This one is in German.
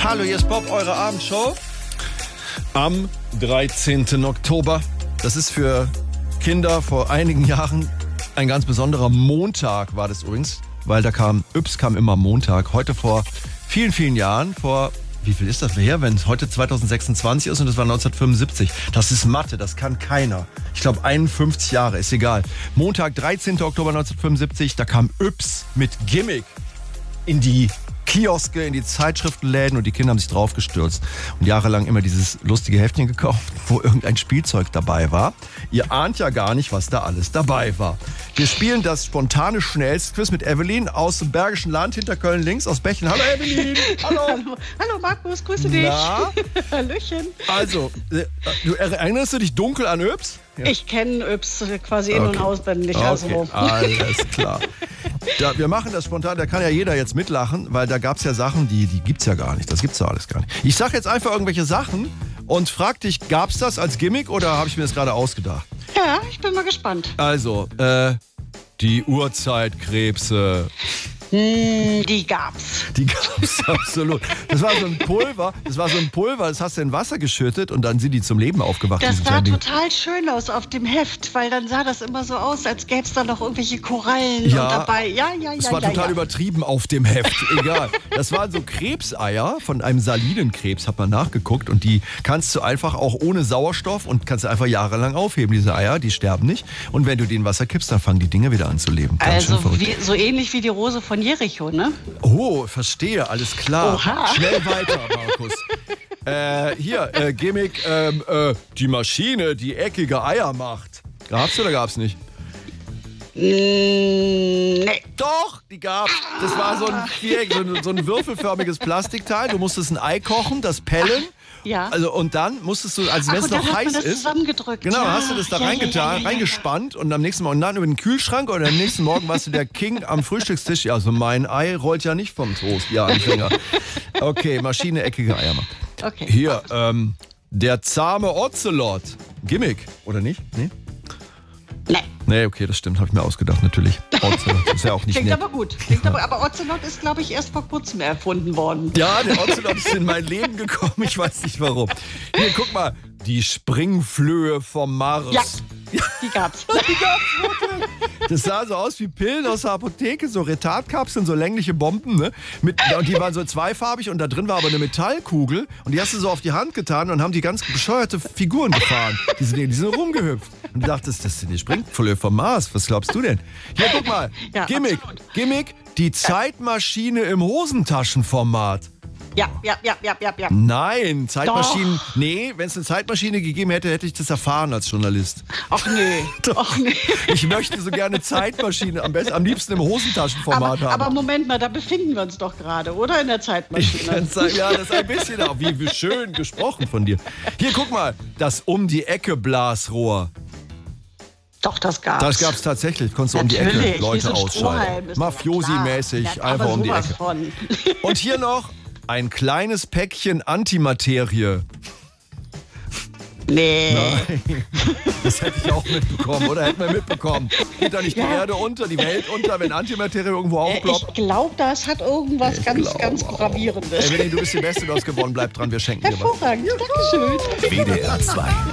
Hallo, hier ist Bob, eure Abendshow. Am 13. Oktober. Das ist für Kinder vor einigen Jahren ein ganz besonderer Montag, war das übrigens. Weil Yps kam immer Montag. Heute vor vielen, vielen Jahren, wie viel ist das her, wenn es heute 2026 ist und das war 1975. Das ist Mathe, das kann keiner. Ich glaube 51 Jahre, ist egal. Montag, 13. Oktober 1975, da kam Yps mit Gimmick in die Kioske, in die Zeitschriftenläden und die Kinder haben sich draufgestürzt und jahrelang immer dieses lustige Heftchen gekauft, wo irgendein Spielzeug dabei war. Ihr ahnt ja gar nicht, was da alles dabei war. Wir spielen das spontane Schnellstquiz mit Evelyn aus dem Bergischen Land hinter Köln links aus Bächen. Hallo Evelyn! Hallo! Hallo Markus, grüße dich! Na? Hallöchen! Also, erinnerst du dich dunkel an Yps? Ja. Ich kenne Yps quasi in- und auswendig. Okay, Also. alles klar. Wir machen das spontan, da kann ja jeder jetzt mitlachen, weil da gab es ja Sachen, die gibt's ja gar nicht. Das gibt's ja alles gar nicht. Ich sag jetzt einfach irgendwelche Sachen und frag dich, gab's das als Gimmick oder habe ich mir das gerade ausgedacht? Ja, ich bin mal gespannt. Also, die Urzeitkrebse. Die gab's. Die gab's absolut. Das war so ein Pulver, das hast du in Wasser geschüttet und dann sind die zum Leben aufgewacht. Das diese sah kleinen Dinge. total schön aus auf dem Heft, weil dann sah das immer so aus, als gäbe es da noch irgendwelche Korallen Ja, und dabei. Das war total übertrieben auf dem Heft. Egal. Das waren so Krebseier von einem Salinenkrebs, hat man nachgeguckt. Und die kannst du einfach auch ohne Sauerstoff und kannst du einfach jahrelang aufheben, diese Eier. Die sterben nicht. Und wenn du die in Wasser kippst, dann fangen die Dinge wieder an zu leben. Ganz schön Also verrückt. so ähnlich wie die Rose von Jericho, ne? Oh, verstehe, alles klar. Oha. Schnell weiter, Markus. Gimmick, die Maschine, die eckige Eier macht. Gab's oder gab's nicht? Nee. Doch, die gab's. Das war so ein Viereck, so ein würfelförmiges Plastikteil. Du musstest ein Ei kochen, das pellen. Ja. Also, und dann musstest du, also wenn es und dann noch hat heiß man das ist, zusammengedrückt. genau, Ja, hast du das da reingetan, reingespannt und am nächsten Morgen dann über den Kühlschrank oder am nächsten Morgen warst du der King am Frühstückstisch. Ja, also mein Ei rollt ja nicht vom Toast, ja, Anfänger. Okay, Maschine, eckige Eier machen. Okay. Hier, der zahme Ocelot. Gimmick, oder nicht? Nee? Nee. Nee, okay, das stimmt, habe ich mir ausgedacht, natürlich. Ocelot ist ja auch nicht Klingt nett. aber gut. Aber Ocelot ist, glaube ich, erst vor kurzem erfunden worden. Ja, der Ocelot ist in mein Leben gekommen, ich weiß nicht warum. Hier, guck mal, die Springflöhe vom Mars. Ja, die gab's. Die gab's wirklich. Das sah so aus wie Pillen aus der Apotheke, so Retardkapseln, so längliche Bomben, ne? Und die waren so zweifarbig und da drin war aber eine Metallkugel und die hast du so auf die Hand getan und haben die ganz bescheuerte Figuren gefahren. Die sind rumgehüpft. Und du dachtest, das sind die Springflöhe vom Mars. Was glaubst du denn? Hier, guck mal. Ja, Gimmick, die Zeitmaschine im Hosentaschenformat. Ja. Nein, Zeitmaschinen. Doch. Nee, wenn es eine Zeitmaschine gegeben hätte, hätte ich das erfahren als Journalist. Ach nee. Ach nee. Ich möchte so gerne Zeitmaschine, am liebsten im Hosentaschenformat haben. Aber Moment mal, da befinden wir uns doch gerade, oder? In der Zeitmaschine. Ja, das ist ein bisschen auch. Wie schön gesprochen von dir. Hier, guck mal, das Um-die-Ecke-Blasrohr. Doch, das gab's. Das gab's tatsächlich. Konntest du um die Ecke Leute ausschalten. Mafiosi-mäßig, einfach um die Ecke. Und hier noch ein kleines Päckchen Antimaterie. Nee. Nein. Das hätte ich auch mitbekommen, oder? Hätten wir mitbekommen. Geht da nicht die Erde unter, die Welt unter, wenn Antimaterie irgendwo aufploppt? Ich glaube, das hat irgendwas ganz Gravierendes. Evelyn, du bist die Beste, du hast gewonnen. Bleib dran, wir schenken dir was. Hervorragend, Dankeschön. WDR 2.